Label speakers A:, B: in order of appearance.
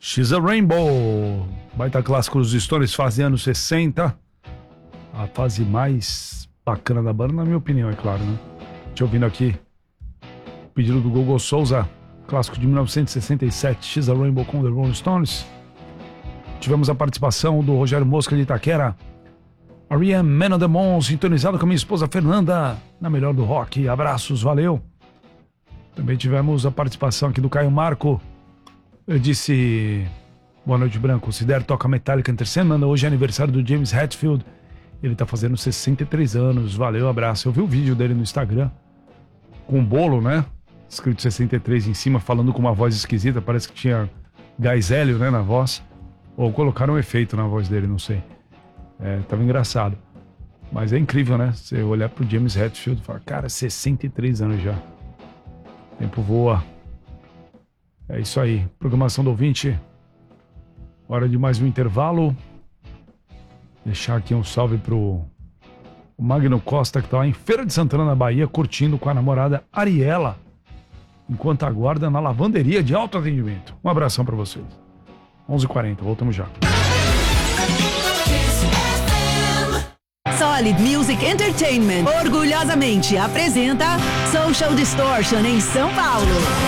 A: She's a Rainbow. Baita clássico dos Stones, fase anos 60. A fase mais bacana da banda, na minha opinião, é claro, né? Te ouvindo aqui, pedido do Gogô Souza, clássico de 1967, She's a Rainbow com The Rolling Stones. Tivemos a participação do Rogério Mosca de Itaquera, R.E.M. Man on the Moon, sintonizado com a minha esposa Fernanda, na melhor do rock. Abraços, valeu. Também tivemos a participação aqui do Caio Marco. Eu disse: boa noite, Branco. O Cider toca Metallica entre semana. Hoje é aniversário do James Hetfield. Ele tá fazendo 63 anos. Valeu, abraço. Eu vi o vídeo dele no Instagram com um bolo, né? Escrito 63 em cima, falando com uma voz esquisita. Parece que tinha gás hélio, né, na voz. Ou colocaram um efeito na voz dele, não sei. Tava engraçado. Mas é incrível, né? Você olhar pro James Hetfield e falar: cara, 63 anos já. O tempo voa. É isso aí. Programação do ouvinte. Hora de mais um intervalo. Deixar aqui um salve pro Magno Costa, que tá lá em Feira de Santana, na Bahia, curtindo com a namorada Ariela, enquanto aguarda na lavanderia de alto atendimento. Um abração pra vocês. 11h40, voltamos já.
B: Solid Music Entertainment orgulhosamente apresenta Social Distortion em São Paulo.